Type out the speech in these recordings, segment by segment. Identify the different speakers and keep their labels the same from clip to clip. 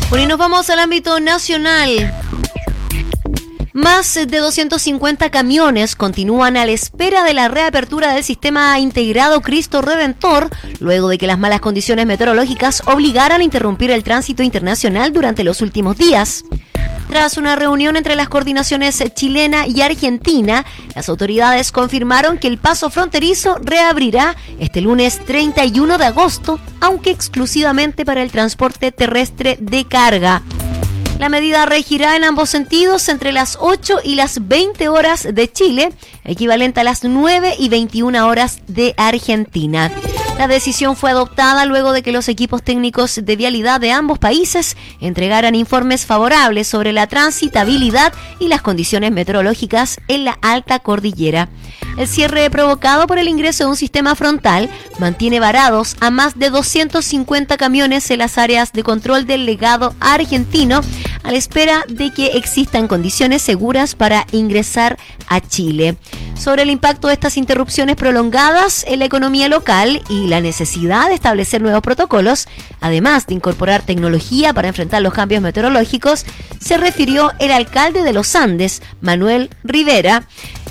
Speaker 1: Bueno, y nos vamos al ámbito nacional. Más de 250 camiones continúan a la espera de la reapertura del sistema integrado Cristo Redentor, luego de que las malas condiciones meteorológicas obligaran a interrumpir el tránsito internacional durante los últimos días. Tras una reunión entre las coordinaciones chilena y argentina, las autoridades confirmaron que el paso fronterizo reabrirá este lunes 31 de agosto, aunque exclusivamente para el transporte terrestre de carga. La medida regirá en ambos sentidos entre las 8 y las 20 horas de Chile, equivalente a las 9 y 21 horas de Argentina. La decisión fue adoptada luego de que los equipos técnicos de vialidad de ambos países entregaran informes favorables sobre la transitabilidad y las condiciones meteorológicas en la alta cordillera. El cierre provocado por el ingreso de un sistema frontal mantiene varados a más de 250 camiones en las áreas de control del legado argentino, a la espera de que existan condiciones seguras para ingresar a Chile. Sobre el impacto de estas interrupciones prolongadas en la economía local y la necesidad de establecer nuevos protocolos, además de incorporar tecnología para enfrentar los cambios meteorológicos, se refirió el alcalde de Los Andes, Manuel Rivera.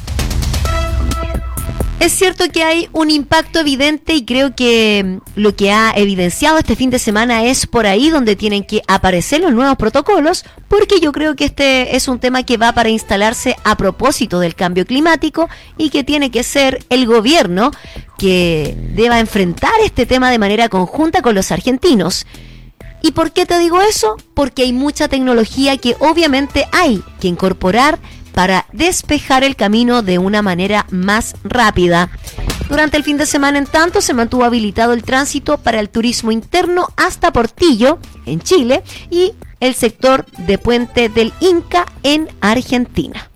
Speaker 1: Es cierto que hay un impacto evidente y creo que lo que ha evidenciado este fin de semana es por ahí donde tienen que aparecer los nuevos protocolos, porque yo creo que este es un tema que va para instalarse a propósito del cambio climático y que tiene que ser el gobierno que deba enfrentar este tema de manera conjunta con los argentinos. ¿Y por qué te digo eso? Porque hay mucha tecnología que obviamente hay que incorporar para despejar el camino de una manera más rápida. Durante el fin de semana, en tanto, se mantuvo habilitado el tránsito para el turismo interno hasta Portillo, en Chile, y el sector de Puente del Inca, en Argentina.